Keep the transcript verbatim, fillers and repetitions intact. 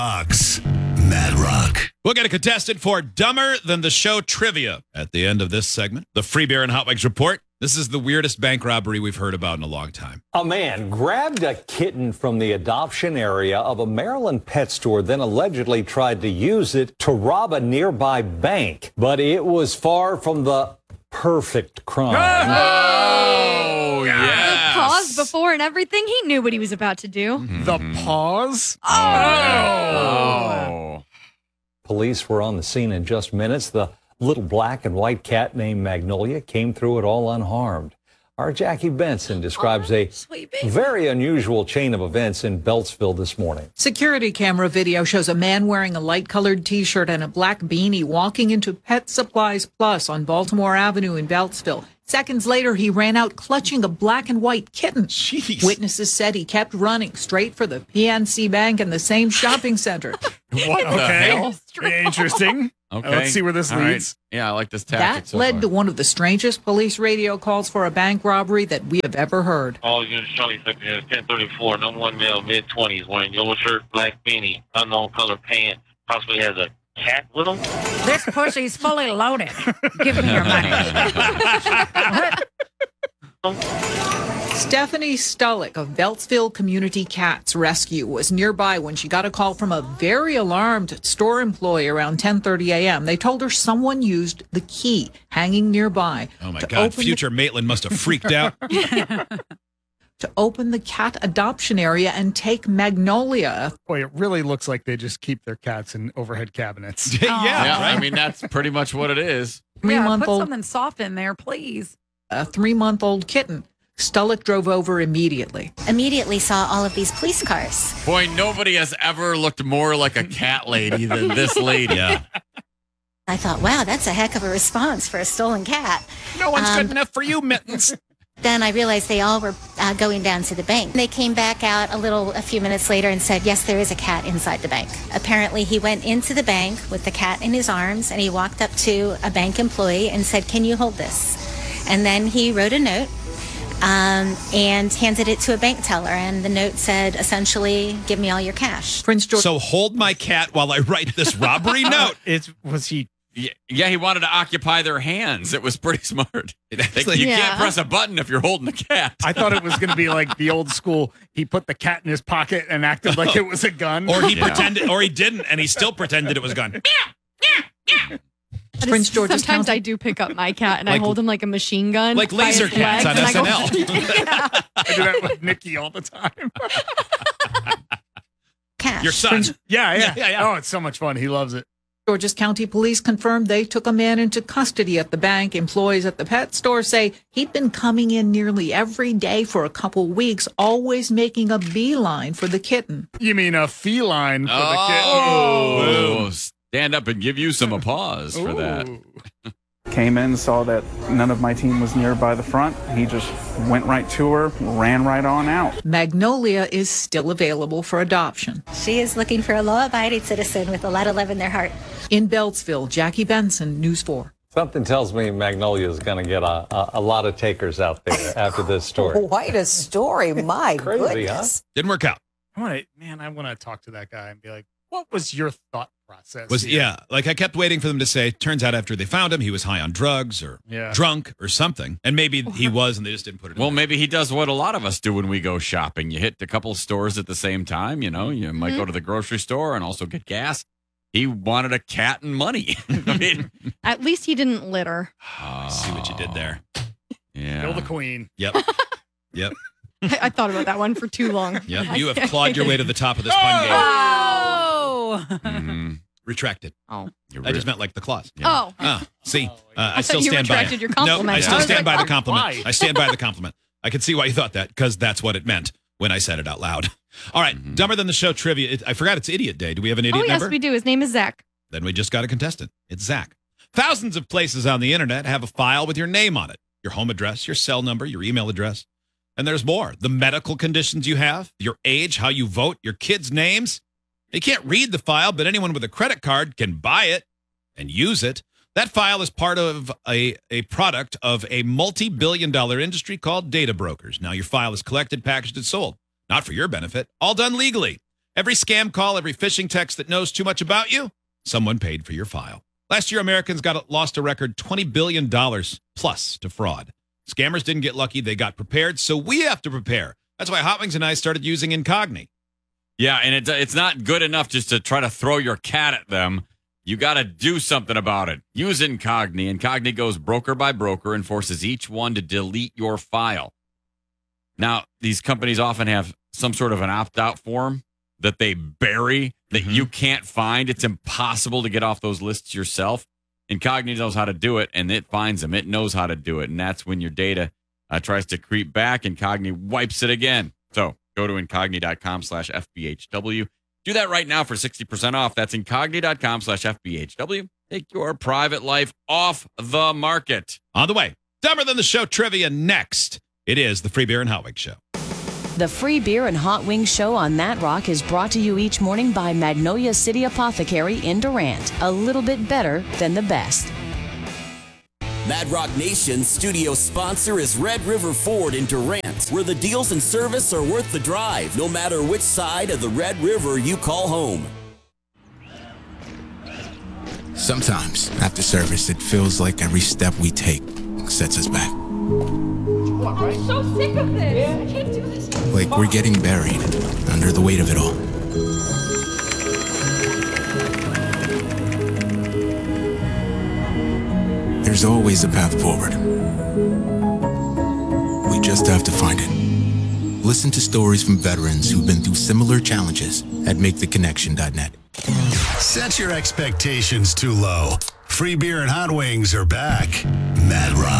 Ox, Mad Rock. We'll get a contestant for Dumber Than the Show trivia at the end of this segment. The Free Beer and Hot Wings Report. This is the weirdest bank robbery we've heard about in a long time. A man grabbed a kitten from the adoption area of a Maryland pet store, then allegedly tried to use it to rob a nearby bank. But it was far from the perfect crime. Oh, yes. Pause before and everything. He knew what he was about to do. Mm-hmm. The pause? Oh. Oh. Police were on the scene in just minutes. The little black and white cat named Magnolia came through it all unharmed. Our Jackie Benson describes a very unusual chain of events in Beltsville this morning. Security camera video shows a man wearing a light-colored T-shirt and a black beanie walking into Pet Supplies Plus on Baltimore Avenue in Beltsville. Seconds later, he ran out clutching a black and white kitten. Jeez. Witnesses said he kept running straight for the P N C Bank in the same shopping center. What the hell? Interesting. Okay. Uh, let's see where this All leads. Right. Yeah, I like this tactic That so led far. to one of the strangest police radio calls for a bank robbery that we have ever heard. All units, Charlie Secretary, ten thirty-four, number one male, mid-twenties, wearing yellow shirt, black beanie, unknown color pants, possibly has a cat with him. This pussy's fully loaded. Give me your money. Stephanie Stullick of Beltsville Community Cats Rescue was nearby when she got a call from a very alarmed store employee around ten thirty a.m. They told her someone used the key hanging nearby. Oh, my to God. open Future Maitland must have freaked out. the, to open the cat adoption area and take Magnolia. Boy, it really looks like they just keep their cats in overhead cabinets. yeah, Yeah, right? I mean, that's pretty much what it is. Yeah, put Three-month-old something soft in there, please. a three-month-old kitten. Stullick drove over immediately. Immediately saw all of these police cars. Boy, nobody has ever looked more like a cat lady than this lady. Yeah. I thought, wow, that's a heck of a response for a stolen cat. No one's Um, good enough for you, Mittens. Then I realized they all were uh, going down to the bank. They came back out a little, a few minutes later and said, yes, there is a cat inside the bank. Apparently, he went into the bank with the cat in his arms and he walked up to a bank employee and said, can you hold this? And then he wrote a note um, and handed it to a bank teller. And the note said, essentially, give me all your cash. Prince George. So hold my cat while I write this robbery note. It's was he? Yeah, yeah, he wanted to occupy their hands. It was pretty smart. actually- you Yeah. can't press a button if you're holding the cat. I thought it was going to be like the old school. He put the cat in his pocket and acted like it was a gun. Or he Yeah. pretended, or he didn't, and he still pretended it was a gun. Prince George's Sometimes County. I do pick up my cat and Like- I hold him like a machine gun. Like by laser his cats on legs, and I S N go- L. yeah. I do that with Nikki all the time. Cash. Your son. Yeah, yeah, Yeah, yeah, yeah. Oh, it's so much fun. He loves it. Georges County Police confirmed they took a man into custody at the bank. Employees at the pet store say he'd been coming in nearly every day for a couple weeks, always making a beeline for the kitten. You mean a feline for the kitten? Oh, stand up and give you some applause for that. Ooh. Came in, saw that none of my team was nearby the front. He just went right to her, ran right on out. Magnolia is still available for adoption. She is looking for a law-abiding citizen with a lot of love in their heart. In Beltsville, Jackie Benson, News four. Something tells me Magnolia is going to get a, a, a lot of takers out there after this story. Quite a story. My Crazy, goodness. Didn't work out. I want to, man. I want to talk to that guy and be like, "What was your thought process?" Was here? yeah, like I kept waiting for them to say, turns out after they found him, he was high on drugs or Yeah. drunk or something. And maybe he was and they just didn't put it in Well, there. maybe he does what a lot of us do when we go shopping. You hit a couple stores at the same time. You know, you might go to the grocery store and also get gas. He wanted a cat and money. I mean, At least he didn't litter. See what you did there. yeah. Kill the queen. Yep. Yep. I, I thought about that one for too long. Yep. You have clawed your way to the top of this pun game. Oh. Mhm. Retracted. Oh. You're I just right. meant like the claws. Oh. Ah, see, uh, I, I still thought you stand by retracted it. your No, compliment. I still I was stand like, by the oh, compliment. why? I stand by the compliment. I can see why you thought that because that's what it meant when I said it out loud. All right, Mhm. Dumber Than the Show trivia. It, I forgot it's Idiot Day. Do we have an idiot Oh, yes, member? we do. His name is Zach. Then we just got a contestant. It's Zach. Thousands of places on the internet have a file with your name on it, your home address, your cell number, your email address. And there's more. The medical conditions you have, your age, how you vote, your kids' names. You can't read the file, but anyone with a credit card can buy it and use it. That file is part of a, a product of a multi-billion dollar industry called data brokers. Now your file is collected, packaged, and sold. Not for your benefit. All done legally. Every scam call, every phishing text that knows too much about you, someone paid for your file. Last year, Americans got lost a record twenty billion dollars plus to fraud. Scammers didn't get lucky. They got prepared, so we have to prepare. That's why Hot Wings and I started using Incogni. Yeah, and it, it's not good enough just to try to throw your cat at them. You got to do something about it. Use Incogni. Incogni goes broker by broker and forces each one to delete your file. Now, these companies often have some sort of an opt-out form that they bury that Mm-hmm. you can't find. It's impossible to get off those lists yourself. Incogni knows how to do it, and it finds them. It knows how to do it, and that's when your data uh, tries to creep back. Incogni wipes it again. So go to incogni.com slash FBHW. Do that right now for sixty percent off. That's incogni.com slash FBHW. Take your private life off the market. On the way, Dumber Than the Show trivia next. It is the Free Beer and Hot Wings Show. The Free Beer and Hot Wings Show on That Rock is brought to you each morning by Magnolia City Apothecary in Durant. A little bit better than the best. Mad Rock Nation's studio sponsor is Red River Ford in Durant, where the deals and service are worth the drive, no matter which side of the Red River you call home. Sometimes, after service, it feels like every step we take sets us back. I'm so sick of this. I can't do this. Like we're getting buried under the weight of it all. There's always a path forward. We just have to find it. Listen to stories from veterans who've been through similar challenges at make the connection dot net. Set your expectations too low. Free Beer and Hot Wings are back. Mad Rock.